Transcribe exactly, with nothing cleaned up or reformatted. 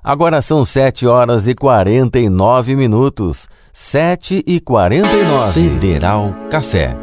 Agora são sete horas e quarenta e nove minutos. Sete e quarenta e nove. Sideral Café.